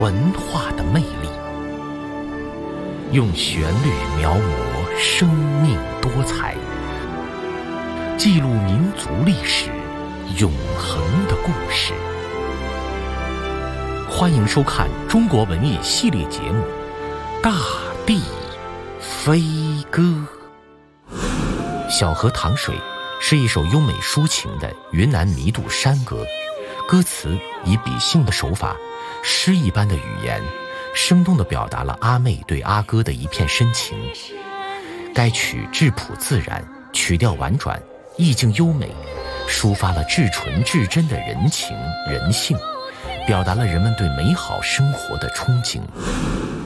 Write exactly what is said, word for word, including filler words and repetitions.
文化的魅力，用旋律描摹生命多彩，记录民族历史永恒的故事。欢迎收看中国文艺系列节目《大地飞歌》。小河淌水是一首优美抒情的云南弥渡山歌，歌词以比兴的手法，诗一般的语言，生动地表达了阿妹对阿哥的一片深情。该曲质朴自然，曲调婉转，意境优美，抒发了至纯至真的人情人性，表达了人们对美好生活的憧憬。